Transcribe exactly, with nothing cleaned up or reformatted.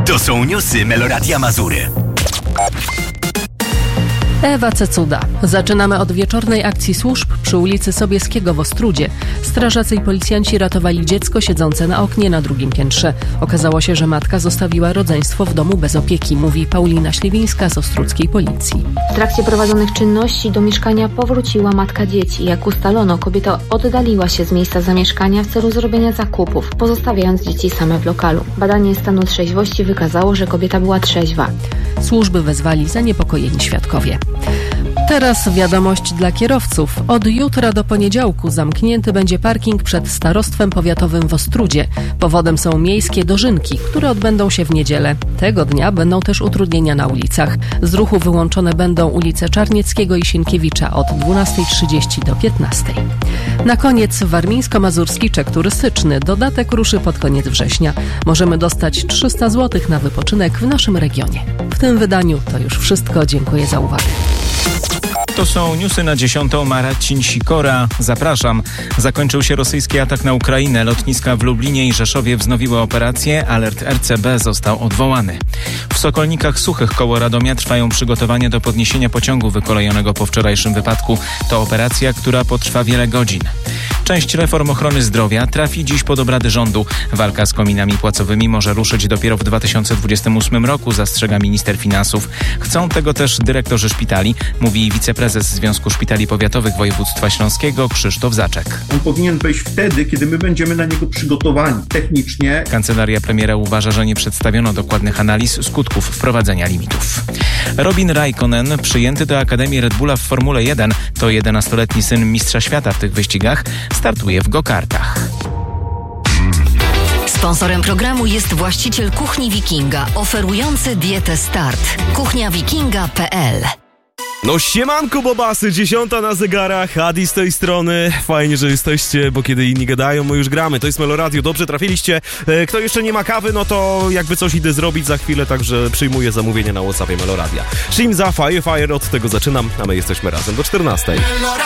To są newsy Meloradia Mazury. Ewa Cecuda. Zaczynamy od wieczornej akcji służb przy ulicy Sobieskiego w Ostródzie. Strażacy i policjanci ratowali dziecko siedzące na oknie na drugim piętrze. Okazało się, że matka zostawiła rodzeństwo w domu bez opieki, mówi Paulina Śliwińska z ostródzkiej policji. W trakcie prowadzonych czynności do mieszkania powróciła matka dzieci. Jak ustalono, kobieta oddaliła się z miejsca zamieszkania w celu zrobienia zakupów, pozostawiając dzieci same w lokalu. Badanie stanu trzeźwości wykazało, że kobieta była trzeźwa. Służby wezwali zaniepokojeni świadkowie. Teraz wiadomość dla kierowców. Od jutra do poniedziałku zamknięty będzie parking przed Starostwem Powiatowym w Ostródzie. Powodem są miejskie dożynki, które odbędą się w niedzielę. Tego dnia będą też utrudnienia na ulicach. Z ruchu wyłączone będą ulice Czarnieckiego i Sienkiewicza od dwunastej trzydzieści do piętnastej. Na koniec warmińsko-mazurski czek turystyczny. Dodatek ruszy pod koniec września. Możemy dostać trzysta złotych na wypoczynek w naszym regionie. W tym wydaniu to już wszystko. Dziękuję za uwagę. To są newsy na dziesiątą. Marcin Sikora. Zapraszam. Zakończył się rosyjski atak na Ukrainę. Lotniska w Lublinie i Rzeszowie wznowiły operację. Alert R C B został odwołany. W Sokolnikach Suchych koło Radomia trwają przygotowania do podniesienia pociągu wykolejonego po wczorajszym wypadku. To operacja, która potrwa wiele godzin. Część reform ochrony zdrowia trafi dziś pod obrady rządu. Walka z kominami płacowymi może ruszyć dopiero w dwa tysiące dwudziestym ósmym roku, zastrzega minister finansów. Chcą tego też dyrektorzy szpitali, mówi wiceprezes Związku Szpitali Powiatowych Województwa Śląskiego Krzysztof Zaczek. On powinien wejść wtedy, kiedy my będziemy na niego przygotowani technicznie. Kancelaria premiera uważa, że nie przedstawiono dokładnych analiz skutków wprowadzenia limitów. Robin Raikkonen, przyjęty do Akademii Red Bulla w Formule jeden, to jedenastoletni syn mistrza świata w tych wyścigach, startuje w go-kartach. Sponsorem programu jest właściciel Kuchni Wikinga, oferujący dietę Start. kuchnia wikinga kropka p l. No siemanko bobasy, dziesiąta na zegarach, Adi z tej strony. Fajnie, że jesteście, bo kiedy inni gadają, my już gramy. To jest Meloradio, dobrze trafiliście. Kto jeszcze nie ma kawy, no to jakby coś idę zrobić za chwilę, także przyjmuję zamówienie na WhatsAppie Meloradia. Shim za Fire Fire, od tego zaczynam, a my jesteśmy razem do czternastej.